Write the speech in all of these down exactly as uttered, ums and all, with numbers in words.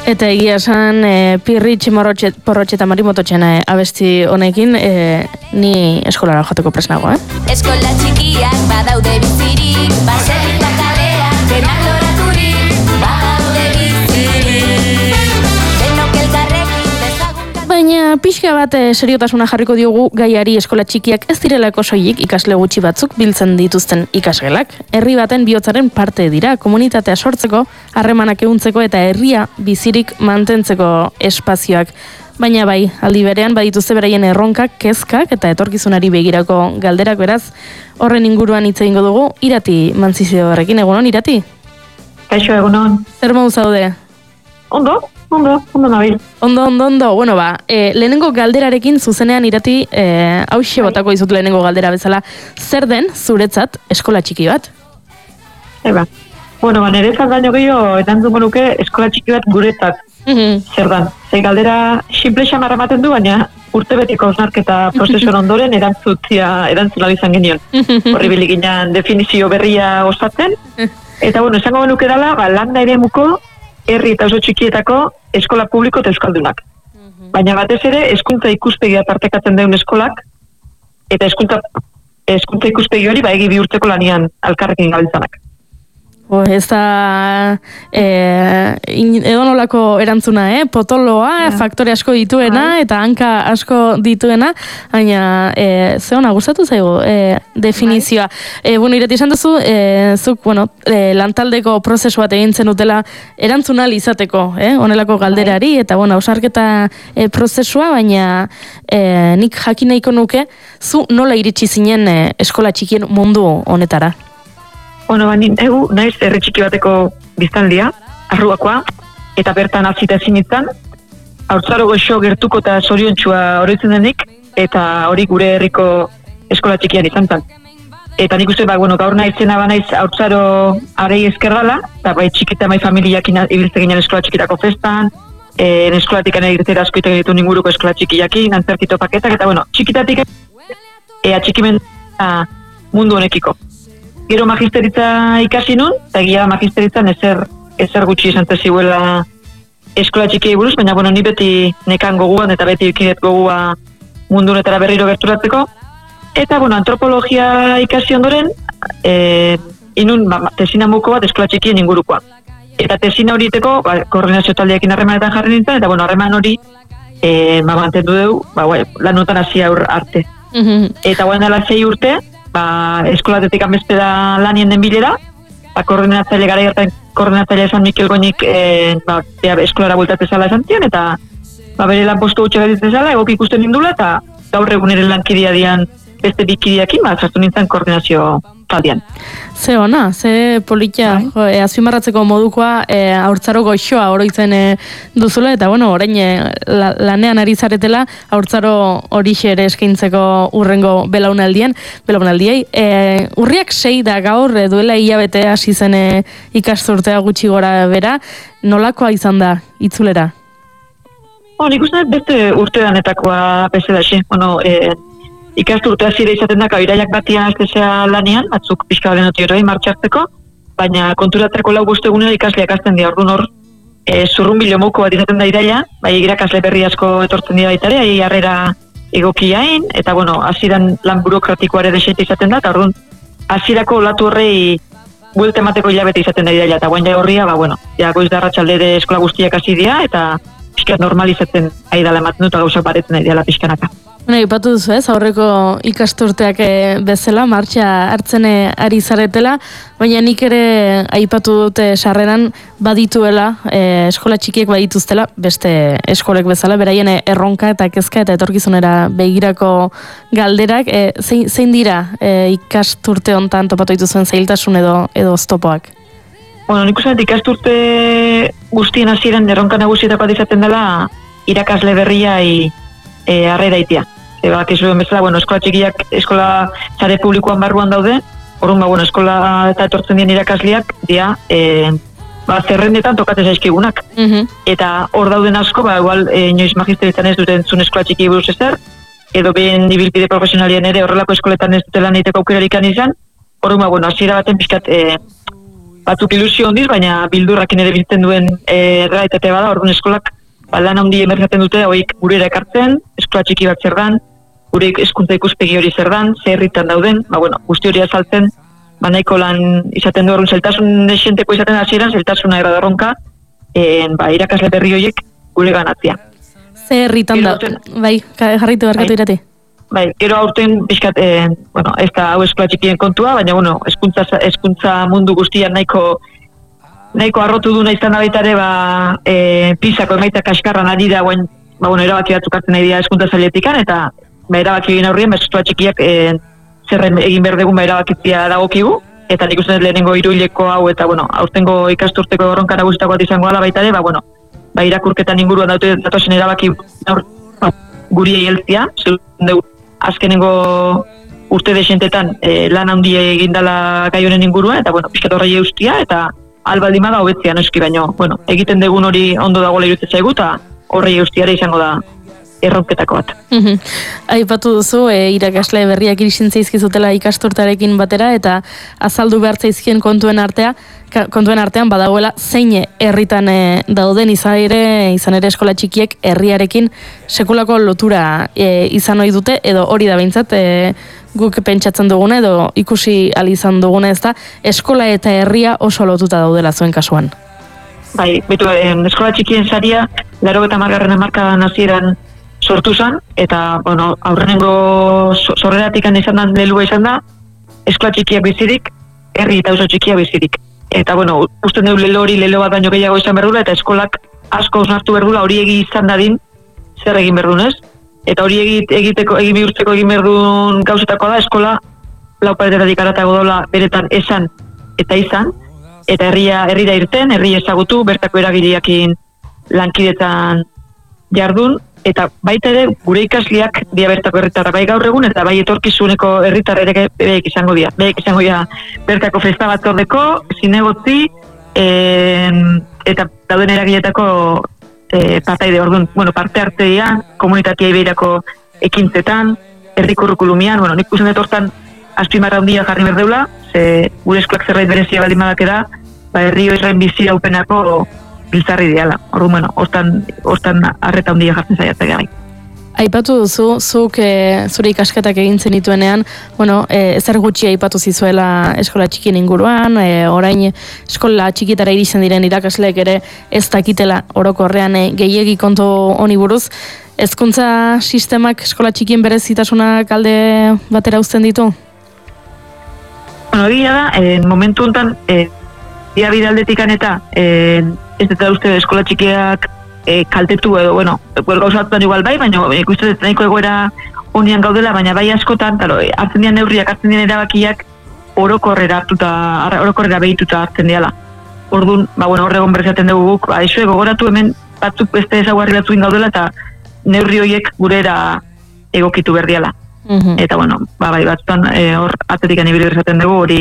Eta egia esan, e, Pirritx Porrotxe eta Marimototxena e, abesti honekin, e, ni eskolara jateko presnago, eh? Eskola txikiak badaude bizirik, baserrita kaleak, denak loraturik, badaude bizirik. Denok elkarrekin dezagun... Baina pixka bat e, seriotasuna jarriko diogu gaiari eskola txikiak ez direlako soilik ikasle gutxi batzuk biltzen dituzten ikasgelak. Herri baten bihotzaren parte dira, komunitatea sortzeko, harremanak ehuntzeko eta herria bizirik mantentzeko espazioak. Baina bai, aldi berean badituzte beraien erronkak, kezkak eta etorkizunari begirako galderak, beraz, horren inguruan hitz egingo dugu. Irati Mantzizio horrekin, egunon, Irati? Kaixo, egunon. Zer moduz zaude? Ondo, ondo, ondo nabil. Ondo, ondo, ondo. Bueno, ba, e, lehenengo galderarekin zuzenean, Irati, e, hauxe botako dizut lehenengo galdera bezala, zer den zuretzat eskola txiki bat? Eba, bueno, ba, niretzat baino gehiago, erantzungo nuke eskola txiki bat guretzat. Mm-hmm. Zer dan, zei galdera simple xamarra ematen du, baina urtebetiko osnarketa prozesuan ondoren erantzutzia, erantzula izan genion. Horri biliginan definizio berria osatzen. Eta, bueno, esango genuke dela, ba, landa eremuko herri eta oso txikietako eskola publiko eta euskaldunak. Baina batez ere, hezkuntza ikuspegia partekatzen deun eskolak, eta hezkuntza hezkuntza ikuspegi hori ba egi bihurtzeko lanian alkarrekin gabiltzanak. Oh, ez da e, edonolako erantzuna, eh? Potoloa, ja. Faktore asko dituena, Ai. Eta hanka asko dituena, baina e, ze hona gustatu zaigu e, definizioa. E, bueno, Irati esan duzu, e, zuk, bueno, e, lantaldeko prozesu bat egin zenutela erantzuna izateko, eh? Honelako galderari, eta, bueno, ausarketa e, prozesua, baina e, nik jakin nahiko nuke, zu nola iritsi zinen e, eskola txikien mundu honetara? Bueno, baina, egu, naiz, herri txiki bateko biztanlia, arruakoa, eta bertan azita ezin izan, haurtzaro goxo gertuko eta zoriontxua oroitzen denik, eta hori gure herriko eskola txikian izan zen. Eta nik uste, ba, bueno, gaur naizena ba naiz haurtzaro arei eskerdala, eta bai txikita mai familiak ibiltze ginen eskola txikitako festan, en eskolatik anegirtera asko ite ditu inguruko eskola txikiakin, antzerkito paketak, eta bueno, txikitatik ea txikimen mundu honekiko. Gero magisteritza ikasi nun, eta egia magisteritzan ezer, ezer gutxi izan ziguela eskola txikiei buruz, baina bueno, ni beti nekan goguan eta beti ikidet gogua mundu honetara berriro gerturatzeko. Eta bueno, antropologia ikasi ondoren, e, inun ba, tesina muko bat eskola txikien ingurukoa. Eta tesina horieteko, ba, koordinazio taldeekin harremanetan jarri nintzen, eta bueno, harreman hori e, ba, mantendu dugu, ba, ba, lanutan hasi aur arte. Mm-hmm. Eta guain dela zei urte, ba, eskolatetik anbezpeda lanien den bilera, ba, koordinatzaile gara gertan koordinatzaile esan Mikel Goñik e, ba, eskolara bultatzezala esan zion, eta ba, bere lan postu gutxe garitzezala, egok ikusten nindula, eta gaur egun ere lankidia dian beste bikidiakin, ba, sartu nintzen koordinazio taldean. Ze ona, ze politia, jo, e, azpimarratzeko modukoa e, haurtzaro goxoa oroitzen e, duzula, eta bueno, orain e, la, lanean ari zaretela haurtzaro horixe ere eskaintzeko urrengo belaunaldien, belaunaldiei. E, urriak sei da gaur, e, duela hilabete hasi zen e, ikasturtea gutxi gora bera, nolakoa izan da itzulera? Bueno, nik uste beste urteanetakoa beste da, xe. Bueno, e, ikasturte hasiera izaten da, iraiak batia aztezea lanean, batzuk pixka balen oti horrein martxartzeko, baina konturatzeko lau boste egunera ikasleak azten dira, orduan hor, e, zurrun bilomoko bat izaten da iraila, bai irakasle berri asko etortzen dira baitare, ahi harrera egokiain, eta bueno, hasieran lan burokratikoare desente izaten da, eta orduan, hasierako olatu horrei buelte emateko hilabete izaten da iraila, eta guain ja horria, ba bueno, ja goiz da arratsalde ere eskola guztiak hasi dira, eta pixka normalizatzen ari dela ematen dut, gauzak baretzen ari dela pixkanaka. Bueno, ipatu duzu ez, aurreko ikasturteak bezala, martxa hartzen ari zaretela, baina nik ere aipatu dute sarreran badituela, e, eskola txikiek badituztela, beste eskolek bezala, beraien erronka eta kezka eta etorkizunera begirako galderak, e, zein, zein dira e, ikasturte hontan topatu dituzuen zailtasun edo, edo oztopoak? Bueno, nik uste ikasturte guztien hasieran erronka nagusietako izaten dela irakasle berriai e, harrera itia. Eba, kizuen bezala, bueno, eskola txikiak, eskola sare publikoan barruan daude, orduan, ba, bueno, eskola eta etortzen dien irakasleak, dia, e, ba, zerrendetan tokatzen zaizkigunak. Mm-hmm. Eta hor dauden asko, ba, igual, e, inoiz magisteritzan ez duten zuen eskola txiki buruz ezer, edo ben ibilbide profesionalien ere horrelako eskoletan ez dutela nahiteko aukerarik izan, orduan, ba, bueno, hasiera baten pixkat, e, batzuk ilusio hondiz, baina bildurrakin ere bizten duen e, realitate bada, orduan eskolak ba, lan handi emerzaten dute, hoik gurera ekartzen, eskola txiki bat zer dan, gure hezkuntza ikuspegi hori zer dan, zer herritan dauden, ba, bueno, guzti hori azaltzen, ba, nahiko lan izaten du orduan, zeltasun desenteko izaten hasieran, zeltasuna era darronka, e, ba, irakasle berri horiek gure ganatzea. Zer herritan da, bai, jarraitu barkatu bai. irati. Bai, gero aurten bizkat, eh, bueno, ez da hau eskola txikien kontua, baina, bueno, eskuntza, eskuntza mundu guztian nahiko nahiko arrotu du izan da baita ere, ba, e, pisako emaita kaskarran ari da, guen, ba, bueno, erabaki batzuk hartzen nahi dira eskuntza zailetikan, eta ba, erabaki egin aurrien, ba, eskola txikiak e, zer egin behar dugun ba, erabakitzia dagokigu, eta nik uste lehenengo hiruileko hau, eta, bueno, aurtengo ikasturteko erronka nagusitako bat izango ala baita ere, ba, bueno, ba, irakurketan inguruan daute datozen erabaki aur, ba, guri heltzia, zeuden dugu, azkenengo urte desentetan e, lan handi egindala gai honen inguruan, eta, bueno, pixkat horrei eustia, eta albaldima da hobetzea noski, baino, bueno, egiten dugun hori ondo dagoela iruditzen zaigu, eta horrei eustiara izango da erronketako bat. Mm-hmm. Aipatu duzu, e, irakasle berriak iristen zaizkizutela ikasturtarekin batera, eta azaldu behar zaizkien kontuen artea, kontuen artean badagoela zein herritan e, dauden izan ere, izan ere eskola txikiek herriarekin sekulako lotura e, izan ohi dute, edo hori da behintzat, e, guk pentsatzen dugune, edo ikusi ahal izan dugune, ez da, eskola eta herria oso lotuta daudela zuen kasuan. Bai, betu, eh, eskola txikien saria, laro eta margarren amarkadan hasieran sortu zen, eta, bueno, aurrenengo sorreratik izan da, lelua izan da, eskola txikiak bizirik, herri eta oso txikiak bizirik. Eta, bueno, usten dugu lelo hori, lelo bat baino gehiago izan berdula, eta eskolak asko osnartu berdula, hori egi izan dadin, zer egin berdunez. Eta hori egiteko, egin bihurtzeko egin berdun gauzetako da, eskola lau paretetatik aratago dola beretan esan eta izan, eta herria herrira irten, herri ezagutu, bertako eragileekin lankidetan jardun, eta baita ere gure ikasleak dia bertako herritarra bai gaur egun, eta bai etorkizuneko herritar ere beek izango dira. Beek izango dira bertako festa batzordeko, zinegotzi, e, eta dauden eragileetako e, partaide, orduan, bueno, parte hartzea, komunitatea ibeirako ekintzetan, herri kurrikulumian, bueno, nik usen etortan azpimarra handia jarri berdeula, ze gure eskolak zerbait berezia baldin badakera, ba herri horren bizi aupenako biltzarri diala. Orduan, bueno, hortan hortan arreta handia jartzen saiatzea bai. Aipatu duzu, zuk e, zure ikasketak egin zenituenean, bueno, e, ezer gutxi aipatu zizuela eskola txikien inguruan, e, orain eskola txikitara iristen diren irakasleek ere ez dakitela orokorrean e, gehiegi kontu honi buruz. Hezkuntza sistemak eskola txikien berezitasunak alde batera uzten ditu? Bueno, egia da, e, momentu honetan, e, ia bidaldetikan eta e, ez eta uste eskola txikiak e, kaltetu edo, bueno, gauzatuan igual bai, baina ikusten ez nahiko egoera honian gaudela, baina bai askotan, talo, hartzen dian neurriak, hartzen dian erabakiak orokorrera hartuta, orokorrera behituta hartzen diala. Orduan, ba, bueno, horregon berzaten dugu guk, ba, iso gogoratu hemen batzuk beste ezaguarri batzuin gaudela, eta neurri horiek gurera egokitu berdiala. Mm-hmm. Eta, bueno, ba, bai, batzutan e, hor atletik anibili berzaten dugu hori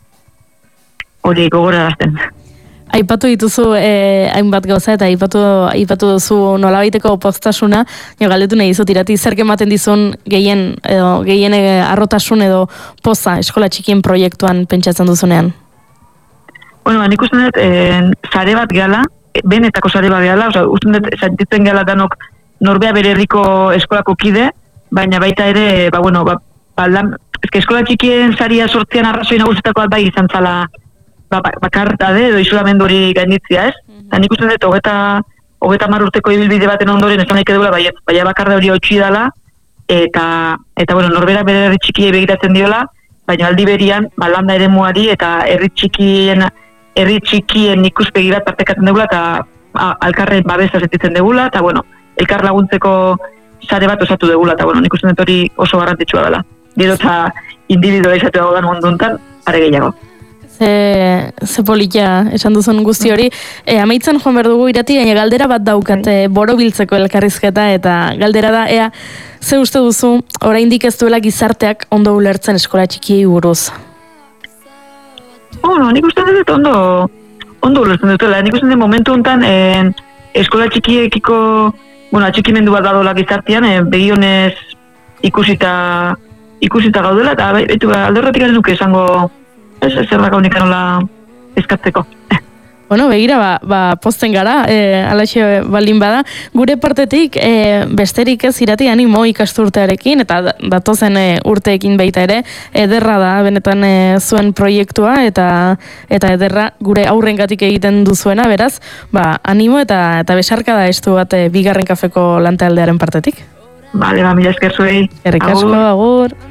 hori gogorarazten. Aipatu dituzu eh, hainbat gauza eta aipatu, aipatu duzu nolabaiteko poztasuna, jo galdetu nahi dizut irati zerk ematen dizun gehien edo gehien arrotasun edo poza eskola txikien proiektuan pentsatzen duzunean. Bueno, ba, nik usten dut eh, zare bat gehala, benetako zare bat gehala, oza, usten dut sentitzen gehala danok norbea bere herriko eskolako kide, baina baita ere, ba, bueno, ba, ba, lan, ezke eskola txikien zaria sortzean arrazoi nagusetako bai izan zala ba, bakarta de, edo isolamendu hori gainitzia, ez? Mm-hmm. Eta nik uste dut, hogeta, hogeta mar urteko ibilbide baten ondoren, esan nahi edula, bai, baina bakarda hori hotxi dala, eta, eta bueno, norbera bere herri txikiei begiratzen diola, baina aldi berian, ba, landa ere muari, eta herri txikien, herri txikien ikuspegi bat partekatzen dugula, eta a, alkarren babesa sentitzen dugula, eta, bueno, elkar laguntzeko sare bat osatu dugula, eta, bueno, nik uste dut hori oso garrantzitsua dela. Gero eta individualizatu dago dan mundu honetan, are gehiago. Ze, ze politia esan duzun guzti hori. E, amaitzen joan behar dugu irati, baina galdera bat daukat e, borobiltzeko elkarrizketa, eta galdera da, ea, ze uste duzu, oraindik ez duela gizarteak ondo ulertzen eskola txikiei buruz? Oh, no, nik uste dut ondo, ondo ulertzen dutela. Nik uste dut momentu honetan e, eskola txikiekiko, bueno, atxikimendu bat badola gizartean, e, begionez ikusita, ikusita gaudela, eta betu, aldorretik garen duke esango, ez zer daka honik anola eskatzeko. Bueno, begira, ba, ba pozten gara, e, alaxe baldin bada. Gure partetik, e, besterik ez irati animo ikasturtearekin, eta datozen e, urteekin baita ere, ederra da, benetan e, zuen proiektua, eta eta ederra gure aurrengatik egiten duzuena, beraz, ba, animo eta eta besarka da estu bat e, bigarren kafeko lantaldearen partetik. Bale, ba, mila esker zuei. Errik asko, agur.